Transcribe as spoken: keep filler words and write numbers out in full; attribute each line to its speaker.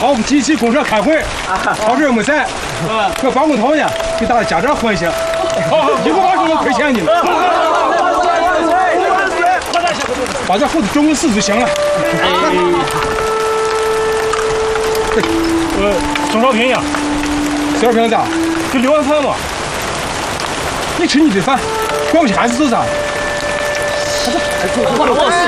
Speaker 1: 好，我们集体公社开会，好事没事，我办公头呢，给大家家长欢心，一不把什么亏欠你们，把这户子准公司就行了。
Speaker 2: 呃，宋少平呀，
Speaker 1: 小平子，
Speaker 2: 就六碗饭嘛。
Speaker 1: 你吃你的饭，管不起孩子做啥？
Speaker 3: 我我是。